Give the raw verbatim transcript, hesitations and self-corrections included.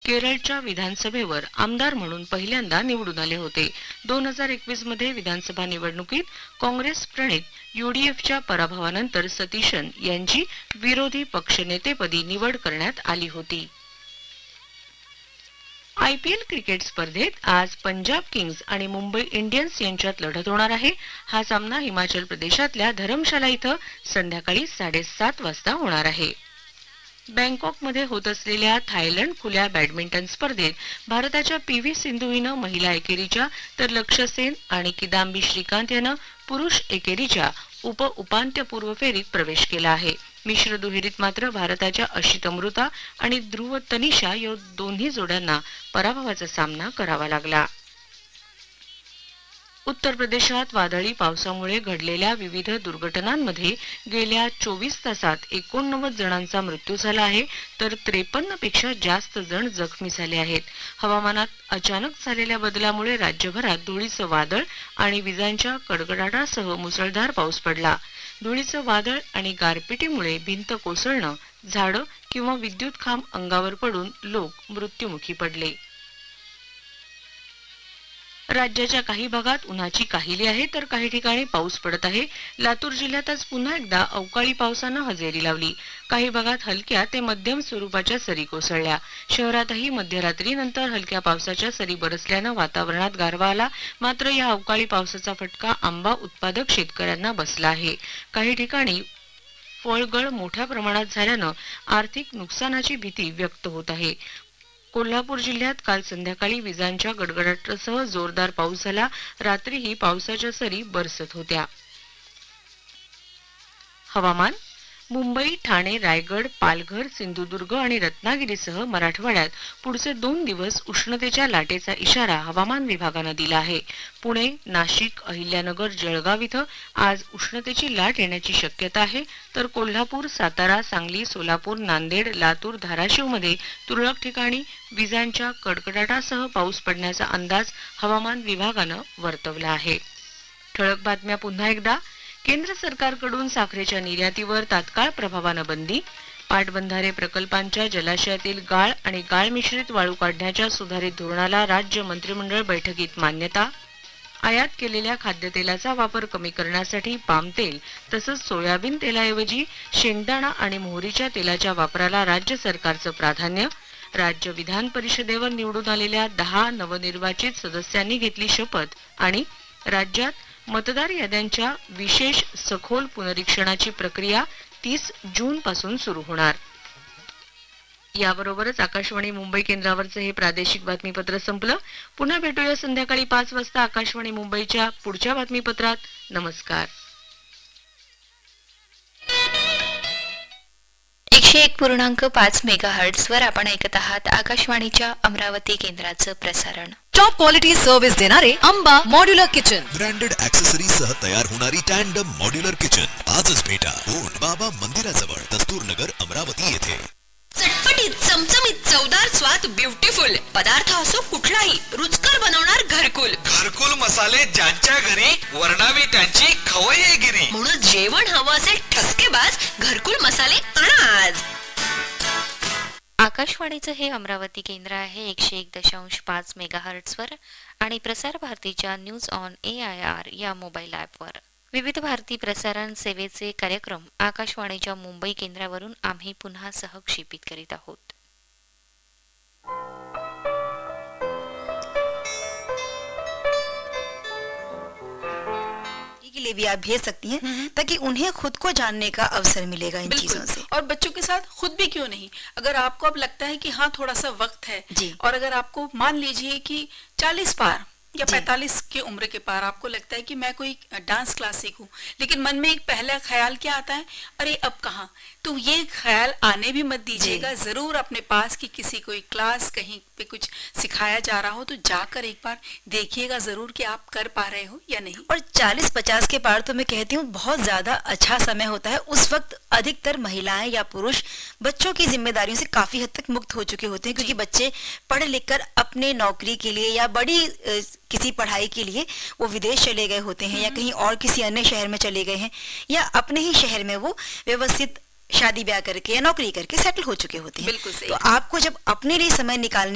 केरळच्या विधानसभेवर आमदार म्हणून पहिल्यांदा निवडून आले होते. दोन हजार एकवीस मध्ये विधानसभा निवडणुकीत काँग्रेस प्रणित यूडीएफच्या पराभवानंतर सतीशन यांची विरोधी पक्षनेतेपदी निवड करण्यात आली होती. आयपीएल क्रिकेट स्पर्धेत आज पंजाब किंग्स आणि मुंबई इंडियन्स यांच्यात लढत होणार आहे. हा सामना हिमाचल प्रदेशातल्या धरमशाला इथं संध्याकाळी साडेसात वाजता होणार आहे. बँकॉकमध्ये होत असलेल्या थायलंड खुल्या बॅडमिंटन स्पर्धेत भारताच्या पी व्ही सिंधू हिनं महिला एकेरीच्या तर लक्ष्य सेन आणि किदांबी श्रीकांत यानं पुरुष एकेरीच्या उप उपांत्यपूर्व फेरीत प्रवेश केला आहे. मिश्र दुहेरीत मात्र भारताच्या अशित अमृता आणि ध्रुव तनिषा या दोन्ही जोड्यांना पराभवाचा सामना करावा लागला. उत्तर प्रदेशात वादळी पावसामुळे घडलेल्या विविध दुर्घटनांमध्ये गेल्या चोवीस तासात एकोणनव्वद जणांचा मृत्यू झाला आहे, तर त्रेपन्न पेक्षा जास्त जण जखमी झाले आहेत. हवामानात अचानक झालेल्या बदलामुळे राज्यभरात धुळीचं वादळ आणि विजांच्या कडकडाटासह मुसळधार पाऊस पडला. धुळीचं वादळ आणि गारपिटीमुळे भिंत कोसळणं, झाडं किंवा विद्युत खांब अंगावर पडून लोक मृत्युमुखी पडले. राज्याच्या काही भागात उन्हाची काहिली आहे, तर काही ठिकाणी पाऊस पडत आहे. लातूर जिल्ह्यात आज पुन्हा एकदा अवकाळी पावसानं हजेरी लावली. काही भागात हलक्या ते मध्यम स्वरूपाच्या सरी कोसळल्या. शहरातही मध्यरात्रीनंतर हलक्या पावसाच्या सरी बरसल्यानं वातावरणात गारवा आला. मात्र या अवकाळी पावसाचा फटका आंबा उत्पादक शेतकऱ्यांना बसला आहे. काही ठिकाणी फळगळ मोठ्या प्रमाणात झाल्यानं आर्थिक नुकसानाची भीती व्यक्त होत आहे. कोल्हापूर जिल्ह्यात काल संध्याकाळी विजांच्या गडगडाटासह जोरदार पाऊस झाला. रात्रीही पावसाच्या सरी बरसत होत्या. हवामान. मुंबई, ठाणे, रायगड, पालघर, सिंधुदुर्ग आणि रत्नागिरीसह मराठवाड्यात पुढचे दोन दिवस उष्णतेच्या लाटेचा इशारा हवामान विभागानं दिला आहे. पुणे, नाशिक, अहिल्यानगर, जळगाव इथं आज उष्णतेची लाट येण्याची शक्यता आहे, तर कोल्हापूर, सातारा, सांगली, सोलापूर, नांदेड, लातूर, धाराशिवमध्ये तुरळक ठिकाणी विजांच्या कडकडाटासह पाऊस पडण्याचा अंदाज हवामान विभागानं वर्तवला आहे. ठळक बातम्या पुन्हा एकदा. केंद्र सरकारकडून साखरेच्या निर्यातीवर तात्काळ प्रभावानं बंदी. पाटबंधारे प्रकल्पांच्या जलाशयातील गाळ आणि गाळ मिश्रित वाळू काढण्याच्या सुधारित धोरणाला राज्य मंत्रिमंडळ बैठकीत मान्यता. आयात केलेल्या खाद्यतेलाचा वापर कमी करण्यासाठी पाम तेल तसंच सोयाबीन तेलाऐवजी शेंगदाणा आणि मोहरीच्या तेलाच्या वापराला राज्य सरकारचं प्राधान्य. राज्य विधान परिषदेवर निवडून आलेल्या दहा नवनिर्वाचित सदस्यांनी घेतली शपथ. आणि राज्यात मतदार याद्यांच्या विशेष सखोल पुनरीक्षणाची प्रक्रिया तीस जून पासून सुरू होणार. याबरोबरच आकाशवाणी मुंबई केंद्रावरचं हे प्रादेशिक बातमीपत्र संपलं. पुन्हा भेटूया संध्याकाळी पाच वाजता आकाशवाणी मुंबईच्या पुढच्या बातमीपत्रात. नमस्कार. एकशे एक पूर्णांक पाच मेगाहर्ट्झ वर आपण ऐकत आहात आकाशवाणीच्या अमरावती केंद्राचं प्रसारण. टॉप क्वालिटी सर्व्हिस देणारे Amba modular kitchen. Branded accessories सह तयार होणारी टँडम मॉड्युलर किचन आजच भेटा. दोन बाबा मंदिराजवळ, दस्तूर नगर, अमरावती येथे. चटपटीत, चमचमीत, चवदार स्वाद, ब्युटिफुल पदार्थ असो कुठलाही, रुचकर बनवणार घरकुल. घरकुल मसाले ज्यांच्या घरी, वर्णावी त्यांची खवय्येगिरी. म्हणून जेवण हवं असेल ठसकेबाज, घरकुल मसाले आणा आज. आकाशवाणीचं हे अमरावती केंद्र आहे एकशे एक दशांश पाच मेगाहर्ट्झ वर आणि प्रसार भारतीच्या news on A I R या मोबाईल ॲपवर. विविध भारती प्रसारण सेवेचे कार्यक्रम आकाशवाणीच्या मुंबई केंद्रावरून आम्ही पुन्हा सहक्षेपित करीत आहोत. के लिए भी आप भेज सकती हैं ताकि उन्हें खुद को जानने का अवसर मिलेगा इन चीजों से. और बच्चों के साथ खुद भी क्यों नहीं, अगर आपको अब लगता है कि हाँ थोड़ा सा वक्त है जी, और अगर आपको मान लीजिए कि चालीस पार या पैंतालीस की उम्र के पार आपको लगता है कि मैं कोई डांस क्लास सीखूं, लेकिन मन में एक पहला ख्याल क्या आता है, अरे अब कहाँ, तो ये ख्याल आने भी मत दीजिएगा. जरूर अपने पास की किसी कोई क्लास कहीं पे कुछ सिखाया जा रहा हो तो जाकर एक बार देखिएगा जरूर कि आप कर पा रहे हो या नहीं. और चालीस पचास के पार तो मैं कहती हूँ बहुत ज्यादा अच्छा समय होता है. उस वक्त अधिकतर महिलाएं या पुरुष बच्चों की जिम्मेदारियों से काफी हद तक मुक्त हो चुके होते हैं, क्योंकि बच्चे पढ़ लिख कर अपने नौकरी के लिए या बड़ी किसी पढ़ाई के लिए वो विदेश चले गए होते हैं या कहीं और किसी अन्य शहर में चले गए हैं, या अपने ही शहर में वो व्यवस्थित शादी ब्याह करके या नौकरी करके सेटल हो चुके होते हैं. बिल्कुल सही. तो आपको जब अपने लिए समय निकालने